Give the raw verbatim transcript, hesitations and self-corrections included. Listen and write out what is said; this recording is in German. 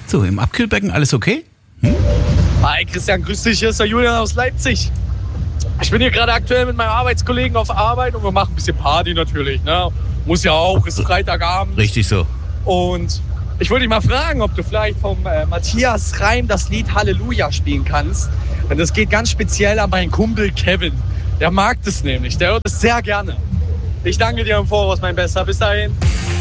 So, im Abkühlbecken alles okay? Hm? Hi Christian, grüß dich, hier ist der Julian aus Leipzig. Ich bin hier gerade aktuell mit meinem Arbeitskollegen auf Arbeit und wir machen ein bisschen Party natürlich, ne? Muss ja auch, ist Freitagabend. Richtig so. Und ich wollte dich mal fragen, ob du vielleicht vom äh, Matthias Reim das Lied Halleluja spielen kannst. Denn das geht ganz speziell an meinen Kumpel Kevin. Der mag das nämlich, der hört es sehr gerne. Ich danke dir im Voraus, mein Bester. Bis dahin.